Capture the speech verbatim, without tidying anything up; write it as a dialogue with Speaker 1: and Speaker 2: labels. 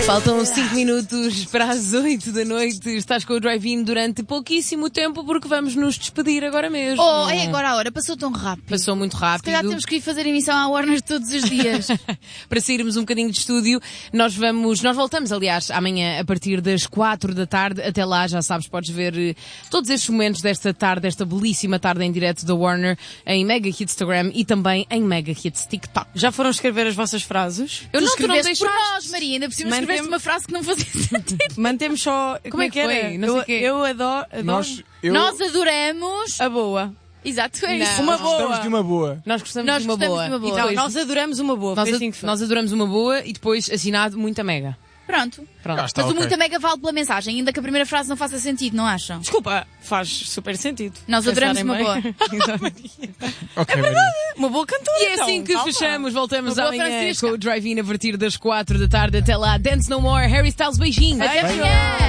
Speaker 1: Faltam cinco minutos para as oito da noite. Estás com o Drive-In durante pouquíssimo tempo porque vamos nos despedir agora mesmo.
Speaker 2: Oh, é agora a hora. Passou tão rápido.
Speaker 1: Passou muito rápido.
Speaker 2: Se calhar temos que ir fazer emissão à Warner todos os dias.
Speaker 1: Para sairmos um bocadinho de estúdio, nós vamos, nós voltamos, aliás, amanhã a partir das quatro da tarde. Até lá, já sabes, podes ver eh, todos estes momentos desta tarde, desta belíssima tarde em direto da Warner, em Mega Hits Instagram e também em Mega Hits TikTok.
Speaker 3: Já foram escrever as vossas frases?
Speaker 1: Eu
Speaker 2: Tu
Speaker 1: não, tu não
Speaker 2: escreveste por
Speaker 1: deixaste.
Speaker 2: nós, Maria. Ainda por cima
Speaker 3: Mantém-
Speaker 2: escreveste uma frase que não fazia sentido.
Speaker 3: Mantemos só... Como,
Speaker 1: é que
Speaker 3: era?
Speaker 1: foi? Não sei
Speaker 3: eu,
Speaker 1: o quê.
Speaker 3: eu adoro, adoro
Speaker 4: Nós, eu,
Speaker 2: Nós adoramos...
Speaker 3: a boa.
Speaker 2: Exato, é
Speaker 1: Não.
Speaker 2: isso.
Speaker 3: Uma
Speaker 4: nós gostamos
Speaker 3: boa.
Speaker 4: de uma boa.
Speaker 1: Nós gostamos
Speaker 2: Nós
Speaker 1: de uma
Speaker 2: gostamos
Speaker 1: boa.
Speaker 2: de uma boa.
Speaker 1: E
Speaker 3: Então,
Speaker 1: depois,
Speaker 3: nós adoramos uma boa.
Speaker 1: nós,
Speaker 3: Foi
Speaker 1: ad-
Speaker 3: assim que foi.
Speaker 1: nós adoramos uma boa e depois assinado muita mega.
Speaker 2: Pronto.
Speaker 1: Pronto.
Speaker 4: Cá está,
Speaker 2: Mas o
Speaker 4: ok.
Speaker 2: muita mega vale pela mensagem, ainda que a primeira frase não faça sentido, não acham?
Speaker 3: Desculpa, faz super sentido.
Speaker 2: Nós adoramos
Speaker 3: Pensarem
Speaker 2: uma
Speaker 3: bem.
Speaker 4: Ok, Maria.
Speaker 3: Uma boa cantora,
Speaker 1: E é
Speaker 3: então,
Speaker 1: assim que
Speaker 3: calma.
Speaker 1: fechamos. Voltamos
Speaker 2: Uma boa
Speaker 1: amanhã
Speaker 2: Francisca.
Speaker 1: com o Drive-In a partir das quatro da tarde. Até lá, Dance No More, Harry Styles, beijinhos.
Speaker 2: Até
Speaker 4: Bem.
Speaker 2: amanhã!